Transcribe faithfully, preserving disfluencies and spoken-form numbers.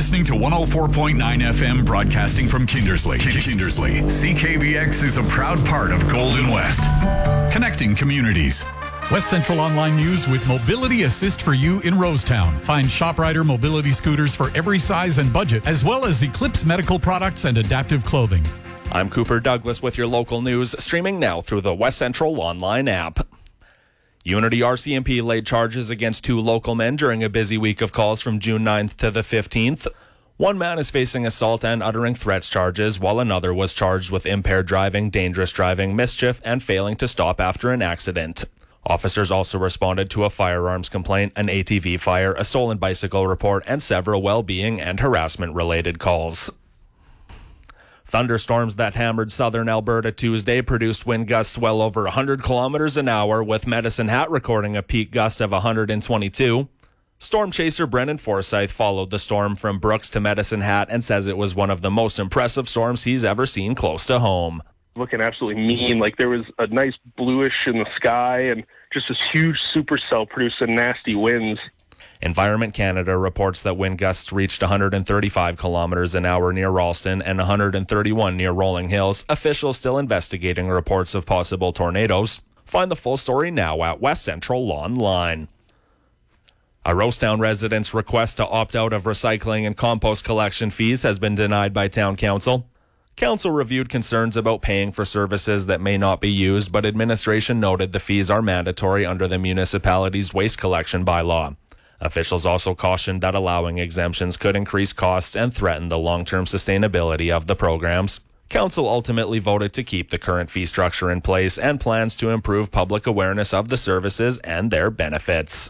listening to one oh four point nine F M, broadcasting from Kindersley. Kindersley. C K V X is a proud part of Golden West, connecting communities. West Central Online News with Mobility Assist for you in Rosetown. Find ShopRider mobility scooters for every size and budget, as well as Eclipse medical products and adaptive clothing. I'm Cooper Douglas with your local news, streaming now through the West Central Online app. Unity R C M P laid charges against two local men during a busy week of calls from June ninth to the fifteenth. One man is facing assault and uttering threats charges, while another was charged with impaired driving, dangerous driving, mischief, and failing to stop after an accident. Officers also responded to a firearms complaint, an A T V fire, a stolen bicycle report, and several well-being and harassment-related calls. Thunderstorms that hammered southern Alberta Tuesday produced wind gusts well over one hundred kilometers an hour, with Medicine Hat recording a peak gust of one hundred twenty-two. Storm chaser Brendan Forsyth followed the storm from Brooks to Medicine Hat and says it was one of the most impressive storms he's ever seen close to home. Looking absolutely mean. Like, there was a nice bluish in the sky and just this huge supercell producing nasty winds. Environment Canada reports that wind gusts reached one hundred thirty-five kilometers an hour near Ralston and one hundred thirty-one near Rolling Hills. Officials still investigating reports of possible tornadoes. Find the full story now at West Central Online. A Rosetown resident's request to opt out of recycling and compost collection fees has been denied by Town Council. Council reviewed concerns about paying for services that may not be used, but administration noted the fees are mandatory under the municipality's waste collection bylaw. Officials also cautioned that allowing exemptions could increase costs and threaten the long-term sustainability of the programs. Council ultimately voted to keep the current fee structure in place and plans to improve public awareness of the services and their benefits.